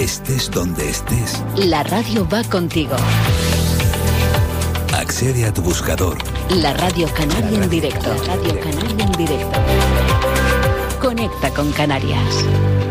Estés donde estés, la radio va contigo. Accede a tu buscador. La Radio Canaria en directo. La Radio Canaria en directo. Conecta con Canarias.